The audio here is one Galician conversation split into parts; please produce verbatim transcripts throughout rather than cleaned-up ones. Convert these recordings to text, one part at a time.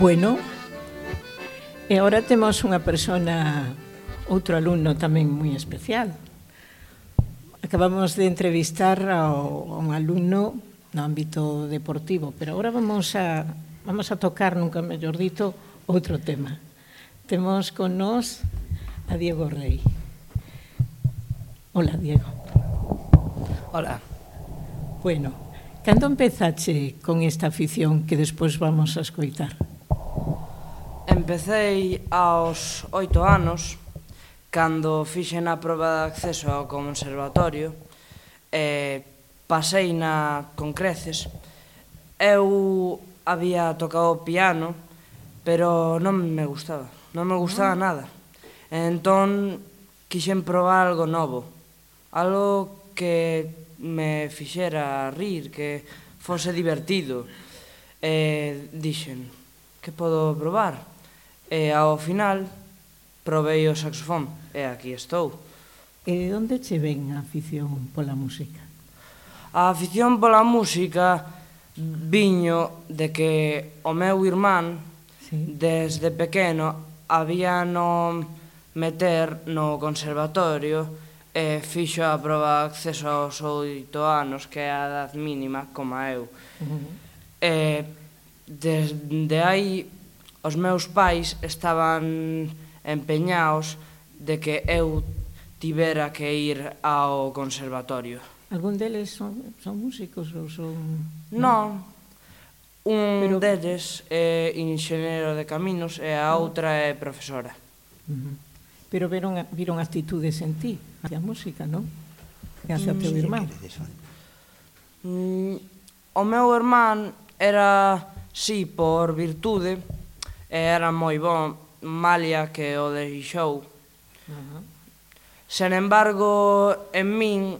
Bueno, e agora temos unha persona, outro alumno tamén moi especial. Acabamos de entrevistar a un alumno no ámbito deportivo, pero agora vamos a, vamos a tocar, nunca mellor dito, outro tema. Temos con nós a Diego Rey. Hola, Diego. Hola. Bueno, cando empezache con esta afición que despois vamos a escoitar? Empecei aos oito anos, cando fixen a proba de acceso ao conservatorio, e pasei na con creces. Eu había tocado piano, pero non me gustaba, non me gustaba nada. Entón, quixen probar algo novo, algo que me fixera rir, que fose divertido. E dixen, que podo probar? E ao final, probei o saxofón, e aquí estou. E de onde che ven a afición pola música? A afición pola música viño de que o meu irmán, Sí. desde pequeno, había no meter no conservatorio e fixo a proba de acceso aos oito anos, que é a edad mínima, como eu. Uh-huh. E desde aí os meus pais estaban empeñados de que eu tivera que ir ao conservatorio. Algún deles son, son músicos ou son... Non, un Pero... deles é enxeñeiro de caminos e a outra é profesora. Uh-huh. Pero viron, viron actitudes en ti, hacia a música, non? E hacia o teu irmán. Mm, o meu irmán era, sí, por virtude, e era moi bon, malia que o deixou. Uh-huh. Sen embargo, en min,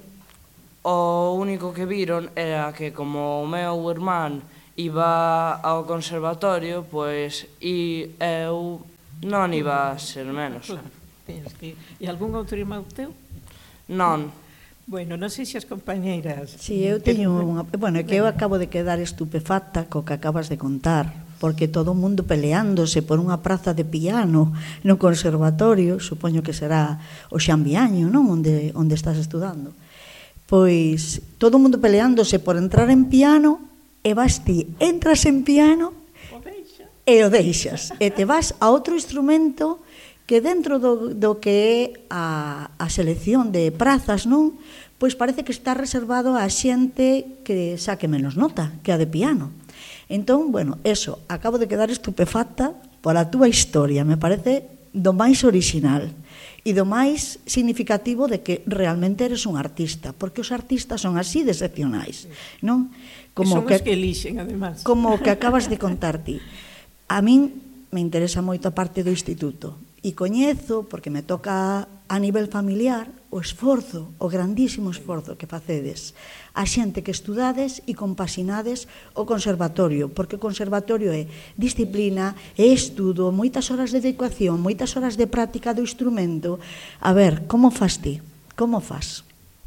o único que viron era que como o meu irmán iba ao conservatorio, pois e eu non iba a ser menos. Claro, tens que... E algún outro irmão teu? Non. Bueno, non sei se as compañeiras... Si, eu teño unha... Bueno, é que eu acabo de quedar estupefacta co que acabas de contar, porque todo o mundo peleándose por unha praza de piano no conservatorio, supoño que será o Xambiaño, non? Onde, onde estás estudando. Pois, todo o mundo peleándose por entrar en piano, e vas ti, entras en piano e o deixas. E te vas a outro instrumento que dentro do, do que é a, a selección de prazas, non? Pois parece que está reservado a xente que saque menos nota que a de piano. Entón, bueno, eso, acabo de quedar estupefacta pola túa historia, me parece do máis original e do máis significativo de que realmente eres un artista, porque os artistas son así de excepcionais, non? Como que, que elixen, además. Como que acabas de contar ti. A min me interesa moito a parte do instituto e coñezo, porque me toca a nivel familiar, o esforzo, o grandísimo esforzo que facedes a xente que estudades e compaxinades o conservatorio, porque o conservatorio é disciplina, é estudo, moitas horas de dedicación, moitas horas de práctica do instrumento. A ver, como fas ti? Como fas?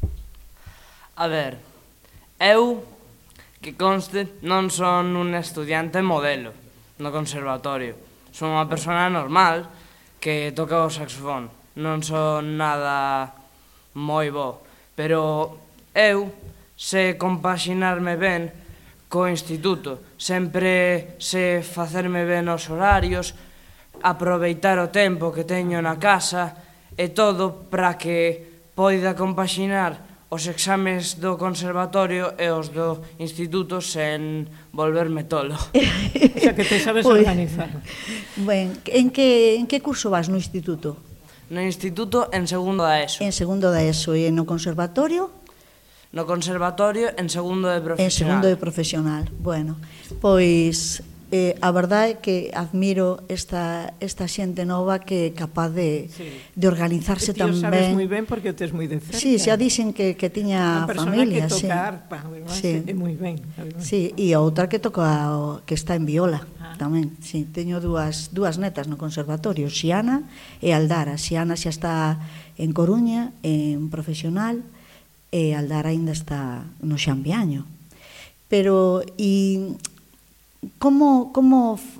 A ver, eu, que conste, non son un estudiante modelo no conservatorio. Son unha persona normal que toca o saxofón. Non son nada moi bo, pero eu sei compaxinarme ben co instituto. Sempre sei facerme ben os horarios, aproveitar o tempo que teño na casa e todo para que poida compaxinar os exames do conservatorio e os do instituto sen volverme tolo. O sea, que te sabes pues, organizar. Ben, en que, en que curso vas no instituto? No instituto en segundo da ESO. En segundo da ESO. E no conservatorio? No conservatorio en segundo de profesional. En segundo de profesional. Bueno, pois... Eh, a verdade é que admiro esta, esta xente nova que é capaz de, sí. de organizarse tan ben. E ti o sabes moi ben porque o tes moi de cerca. Sí, xa dixen que, que tiña familia. Unha persona que toca sí. arpa, además, sí. é moi ben. Además. Sí, e a outra que toca, o, que está en viola ah. tamén. Sí, teño dúas, dúas netas no conservatorio, Xiana e Aldara. Xiana xa está en Coruña, en profesional, e Aldara ainda está no Xambiaño. Pero, e... Como, como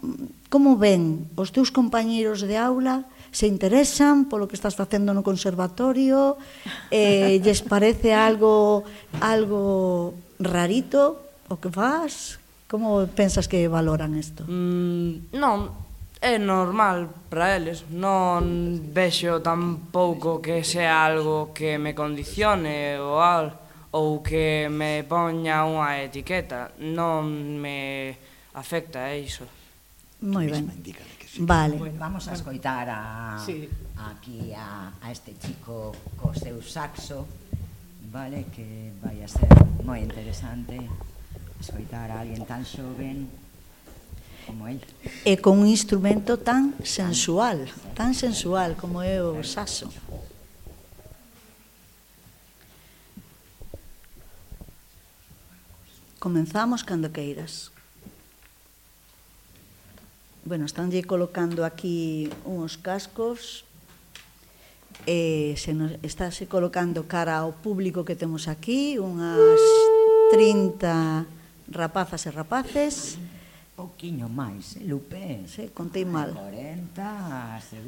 como ven os teus compañeiros de aula? Se interesan polo que estás facendo no conservatorio? Eh, lles parece algo algo rarito o que faz? Como pensas que valoran isto? Mm, non, é normal para eles. Non vexo tampouco que sea algo que me condicione ou algo, ou que me poña unha etiqueta. Non me afecta a iso. Moi ben. Vale. Bueno, vamos a escoitar a, Sí. aquí a, a este chico co seu saxo, vale, que vai a ser moi interesante escoitar a alguén tan xoven como el. E con un instrumento tan sensual, tan sensual como é o saxo. Comenzamos cando queiras. Bueno, estanlle colocando aquí uns cascos, e se nos estáse colocando cara ao público que temos aquí, unhas trinta rapazas e rapaces. Pouquiño máis, eh, Lupe? Sí, contei mal. corenta,